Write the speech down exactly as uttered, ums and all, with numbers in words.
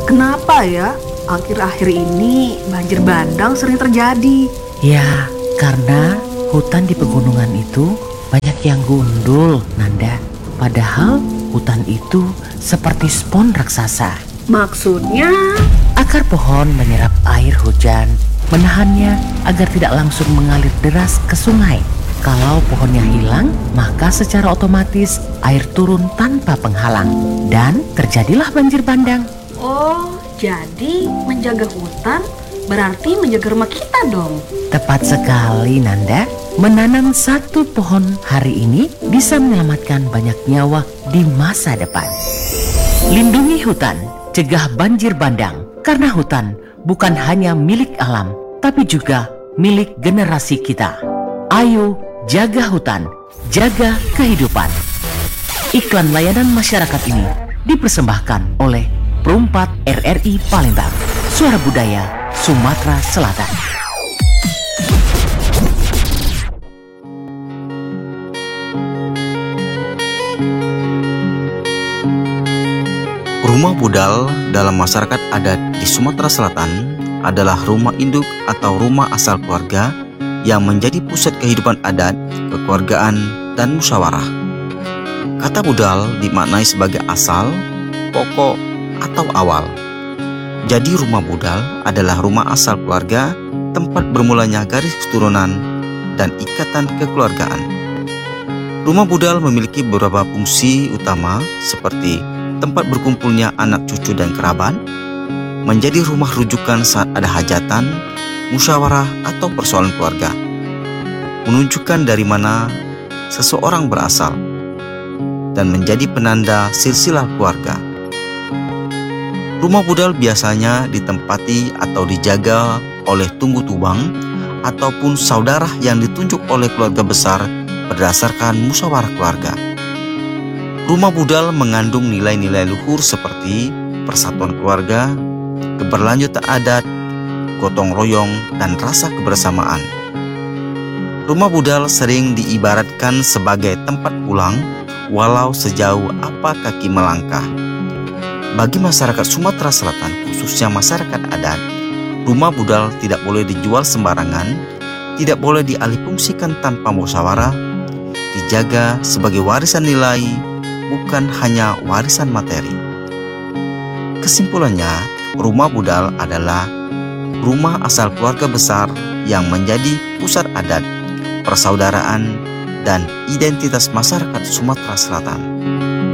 Kenapa ya akhir-akhir ini banjir bandang sering terjadi? Ya, karena hutan di pegunungan itu banyak yang gundul, Nanda. Padahal hutan itu seperti spons raksasa. Maksudnya? Akar pohon menyerap air hujan, menahannya agar tidak langsung mengalir deras ke sungai. Kalau pohonnya hilang, maka secara otomatis air turun tanpa penghalang dan terjadilah banjir bandang. Oh, jadi menjaga hutan berarti menjaga rumah kita dong. Tepat sekali, Nanda. Menanam satu pohon hari ini bisa menyelamatkan banyak nyawa di masa depan. Lindungi hutan, cegah banjir bandang. Karena hutan bukan hanya milik alam, tapi juga milik generasi kita. Ayo jaga hutan, jaga kehidupan. Iklan layanan masyarakat ini dipersembahkan oleh Perumpat R R I Palembang, Suara Budaya Sumatera Selatan. Rumah budal dalam masyarakat adat di Sumatera Selatan adalah rumah induk atau rumah asal keluarga yang menjadi pusat kehidupan adat, kekeluargaan, dan musyawarah. Kata budal dimaknai sebagai asal, pokok, atau awal. Jadi rumah budal adalah rumah asal keluarga, tempat bermulanya garis keturunan dan ikatan kekeluargaan. Rumah budal memiliki beberapa fungsi utama seperti tempat berkumpulnya anak cucu dan kerabat, menjadi rumah rujukan saat ada hajatan, musyawarah atau persoalan keluarga, menunjukkan dari mana seseorang berasal, dan menjadi penanda silsilah keluarga. Rumah budal biasanya ditempati atau dijaga oleh tunggu tubang ataupun saudara yang ditunjuk oleh keluarga besar berdasarkan musyawarah keluarga. Rumah budal mengandung nilai-nilai luhur seperti persatuan keluarga, keberlanjutan adat, gotong royong, dan rasa kebersamaan. Rumah budal sering diibaratkan sebagai tempat pulang walau sejauh apa kaki melangkah. Bagi masyarakat Sumatera Selatan, khususnya masyarakat adat, rumah budal tidak boleh dijual sembarangan, tidak boleh dialihfungsikan tanpa musyawarah, dijaga sebagai warisan nilai, bukan hanya warisan materi. Kesimpulannya, rumah budal adalah rumah asal keluarga besar yang menjadi pusat adat, persaudaraan, dan identitas masyarakat Sumatera Selatan.